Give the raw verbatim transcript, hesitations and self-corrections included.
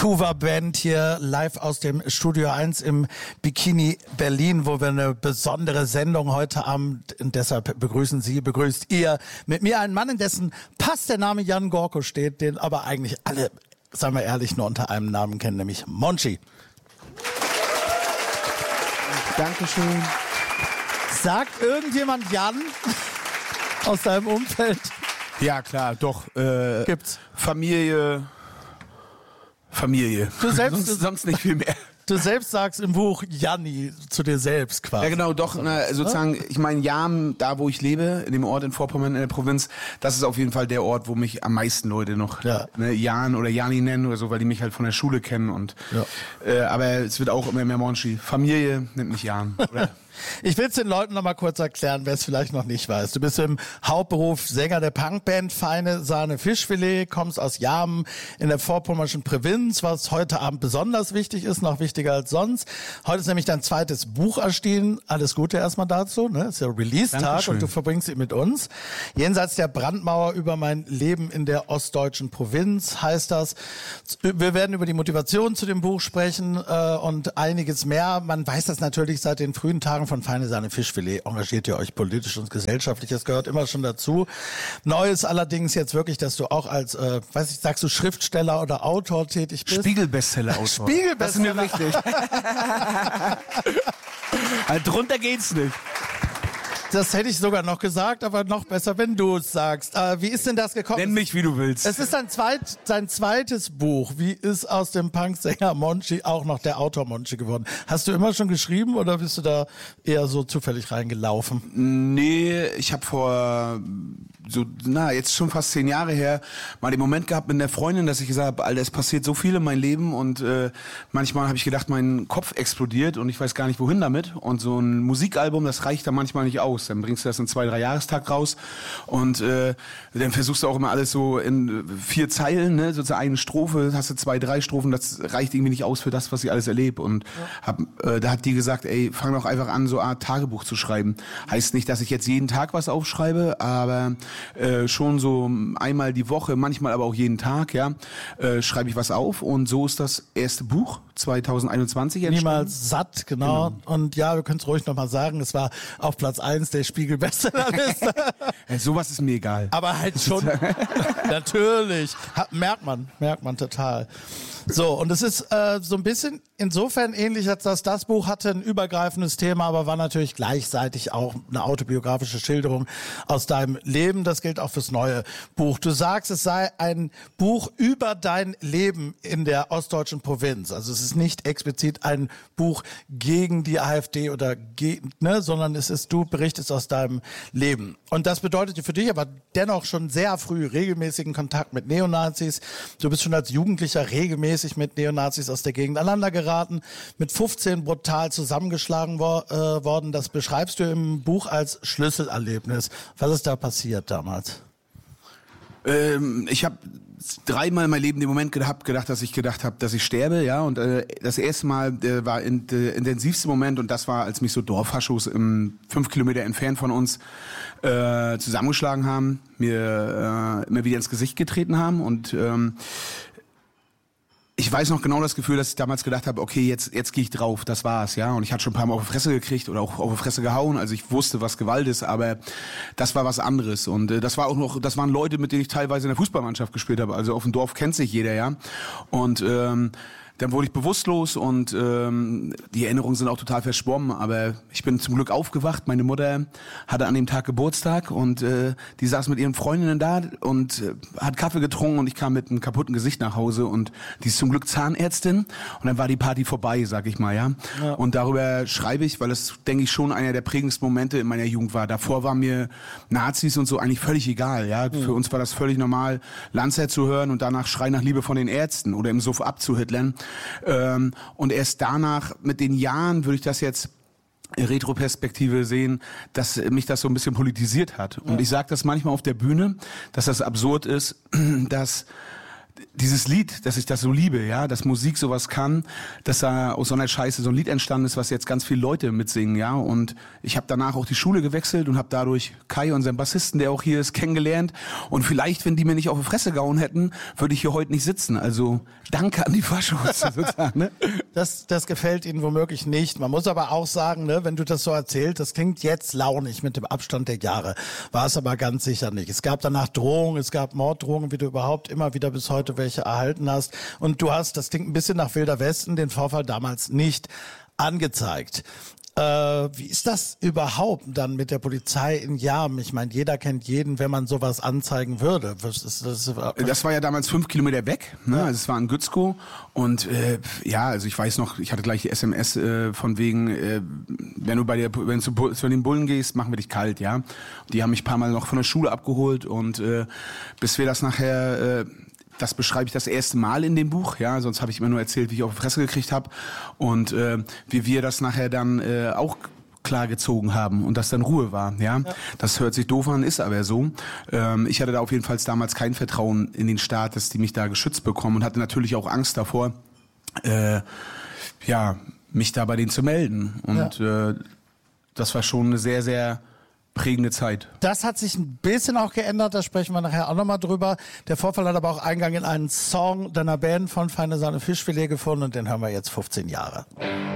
Tuva-Band hier live aus dem Studio eins im Bikini Berlin, wo wir eine besondere Sendung heute Abend, und deshalb begrüßen Sie, begrüßt ihr mit mir einen Mann, in dessen Pass der Name Jan Gorko steht, den aber eigentlich alle, sagen wir ehrlich, nur unter einem Namen kennen, nämlich Monchi. Dankeschön. Sagt irgendjemand Jan aus deinem Umfeld? Ja, klar, doch. Äh, Gibt's. Familie. Familie. Du selbst, sonst, sonst nicht viel mehr. Du selbst sagst im Buch Janni zu dir selbst quasi. Ja, genau, doch, na, sozusagen, ich meine, Jam, da wo ich lebe, in dem Ort in Vorpommern in der Provinz, das ist auf jeden Fall der Ort, wo mich am meisten Leute noch ja. ne, Jan oder Jani nennen oder so, weil die mich halt von der Schule kennen und ja. äh, aber es wird auch immer mehr Monchi. Familie nennt mich Jan. Oder? Ich will es den Leuten noch mal kurz erklären, wer es vielleicht noch nicht weiß. Du bist im Hauptberuf Sänger der Punkband Feine Sahne Fischfilet, kommst aus Jarmen in der vorpommerschen Provinz, was heute Abend besonders wichtig ist, noch wichtiger als sonst. Heute ist nämlich dein zweites Buch erschienen. Alles Gute erstmal dazu, ne? Ist ja Release-Tag und du verbringst ihn mit uns. Jenseits der Brandmauer über mein Leben in der ostdeutschen Provinz heißt das. Wir werden über die Motivation zu dem Buch sprechen äh, und einiges mehr. Man weiß das natürlich seit den frühen Tagen von Feine Sahne Fischfilet, engagiert ihr euch politisch und gesellschaftlich, das gehört immer schon dazu. Neu ist allerdings jetzt wirklich, dass du auch als, äh, weiß ich, sagst du Schriftsteller oder Autor tätig bist? Spiegelbestseller-Autor. Spiegelbestseller. Das ist mir wichtig. Also drunter geht's nicht. Das hätte ich sogar noch gesagt, aber noch besser, wenn du es sagst. Äh, wie ist denn das gekommen? Nenn mich, wie du willst. Es ist dein, zweit, dein zweites Buch. Wie ist aus dem Punksänger Monchi auch noch der Autor Monchi geworden? Hast du immer schon geschrieben oder bist du da eher so zufällig reingelaufen? Nee, ich habe vor so, na, jetzt schon fast zehn Jahre her mal den Moment gehabt mit einer Freundin, dass ich gesagt habe, Alter, es passiert so viel in meinem Leben und äh, manchmal habe ich gedacht, mein Kopf explodiert und ich weiß gar nicht, wohin damit. Und so ein Musikalbum, das reicht da manchmal nicht aus. Dann bringst du das in zwei, drei Jahrestag raus und äh, dann versuchst du auch immer alles so in vier Zeilen, ne, sozusagen eine Strophe, hast du zwei, drei Strophen, das reicht irgendwie nicht aus für das, was ich alles erlebe. Und ja. hab, äh, da hat die gesagt, ey, fang doch einfach an, so eine Art Tagebuch zu schreiben. Heißt nicht, dass ich jetzt jeden Tag was aufschreibe, aber äh, schon so einmal die Woche, manchmal aber auch jeden Tag, ja, äh, schreibe ich was auf und so ist das erste Buch zwanzig einundzwanzig entstanden. Niemals satt, genau. genau. Und ja, wir können es ruhig nochmal sagen, es war auf Platz eins der Spiegel-Bestsellerliste. Ja, sowas ist mir egal. Aber halt schon, natürlich. Ha, merkt man, merkt man total. So, und es ist äh, so ein bisschen insofern ähnlich, als dass das Buch hatte ein übergreifendes Thema, aber war natürlich gleichzeitig auch eine autobiografische Schilderung aus deinem Leben. Das gilt auch fürs neue Buch. Du sagst, es sei ein Buch über dein Leben in der ostdeutschen Provinz. Also es ist nicht explizit ein Buch gegen die AfD oder gegen, ne, sondern es ist, du berichtest aus deinem Leben. Und das bedeutet für dich aber dennoch schon sehr früh regelmäßigen Kontakt mit Neonazis. Du bist schon als Jugendlicher regelmäßig mit Neonazis aus der Gegend aneinander geraten, mit fünfzehn brutal zusammengeschlagen wo, äh, worden. Das beschreibst du im Buch als Schlüsselerlebnis. Was ist da passiert damals? Ähm, ich habe dreimal in meinem Leben den Moment gehabt, gedacht, dass ich gedacht habe, dass ich sterbe, ja. Und äh, das erste Mal äh, war in, der intensivste Moment und das war, als mich so Dorffaschos im fünf Kilometer entfernt von uns äh, zusammengeschlagen haben, mir äh, immer wieder ins Gesicht getreten haben und ähm, ich weiß noch genau das Gefühl, dass ich damals gedacht habe, okay, jetzt jetzt gehe ich drauf, das war's, ja. Und ich hatte schon ein paar Mal auf die Fresse gekriegt oder auch auf die Fresse gehauen. Also ich wusste, was Gewalt ist, aber das war was anderes. Und äh, das war auch noch, das waren Leute, mit denen ich teilweise in der Fußballmannschaft gespielt habe. Also auf dem Dorf kennt sich jeder, ja. Und ähm, dann wurde ich bewusstlos und ähm, die Erinnerungen sind auch total verschwommen, aber ich bin zum Glück aufgewacht. Meine Mutter hatte an dem Tag Geburtstag und äh, die saß mit ihren Freundinnen da und äh, hat Kaffee getrunken und ich kam mit einem kaputten Gesicht nach Hause und die ist zum Glück Zahnärztin und dann war die Party vorbei, sag ich mal, ja. ja. Und darüber schreibe ich, weil es, denke ich, schon einer der prägendsten Momente in meiner Jugend war. Davor war mir Nazis und so eigentlich völlig egal, ja. Mhm. Für uns war das völlig normal, Lanzer zu hören und danach Schrei nach Liebe von den Ärzten oder im Suff abzuhitlern. Ähm, und erst danach, mit den Jahren, würde ich das jetzt in Retroperspektive sehen, dass mich das so ein bisschen politisiert hat. Und ja. ich sage das manchmal auf der Bühne, dass das absurd ist, dass dieses Lied, dass ich das so liebe, ja, dass Musik sowas kann, dass da aus so einer Scheiße so ein Lied entstanden ist, was jetzt ganz viele Leute mitsingen, ja. Und ich habe danach auch die Schule gewechselt und habe dadurch Kai, unseren Bassisten, der auch hier ist, kennengelernt. Und vielleicht, wenn die mir nicht auf die Fresse gehauen hätten, würde ich hier heute nicht sitzen. Also danke an die Faschos sozusagen. Ne? Das, das gefällt Ihnen womöglich nicht. Man muss aber auch sagen, ne, wenn du das so erzählst, das klingt jetzt launig mit dem Abstand der Jahre. War es aber ganz sicher nicht. Es gab danach Drohungen, es gab Morddrohungen, wie du überhaupt immer wieder bis heute welche erhalten hast. Und du hast, das klingt ein bisschen nach Wilder Westen, den Vorfall damals nicht angezeigt. Äh, wie ist das überhaupt dann mit der Polizei in Jarm? Ich meine, jeder kennt jeden, wenn man sowas anzeigen würde. Was ist das? Das war ja damals fünf Kilometer weg. Ne? Ja. Also es war in Gützkow. Und äh, ja, also ich weiß noch, ich hatte gleich die S M S äh, von wegen, äh, wenn du bei der, wenn du zu, zu den Bullen gehst, machen wir dich kalt, ja. Und die haben mich ein paar Mal noch von der Schule abgeholt und äh, bis wir das nachher äh, das beschreibe ich das erste Mal in dem Buch, ja, sonst habe ich immer nur erzählt, wie ich auf die Fresse gekriegt habe und äh, wie wir das nachher dann äh, auch klar gezogen haben und dass dann Ruhe war, ja? Ja. Das hört sich doof an, ist aber so. Ähm, ich hatte da auf jeden Fall damals kein Vertrauen in den Staat, dass die mich da geschützt bekommen und hatte natürlich auch Angst davor, äh, ja, mich da bei denen zu melden und ja. äh, das war schon eine sehr, sehr prägende Zeit. Das hat sich ein bisschen auch geändert, da sprechen wir nachher auch nochmal drüber. Der Vorfall hat aber auch Eingang in einen Song deiner Band von Feine Sahne Fischfilet gefunden und den hören wir jetzt fünfzehn Jahre.